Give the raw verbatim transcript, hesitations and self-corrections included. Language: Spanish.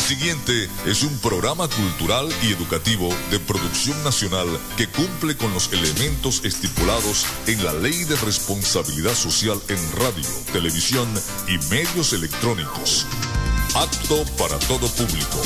siguiente es un programa cultural y educativo de producción nacional que cumple con los elementos estipulados en la Ley de Responsabilidad Social en radio, televisión y medios electrónicos. Apto para todo público.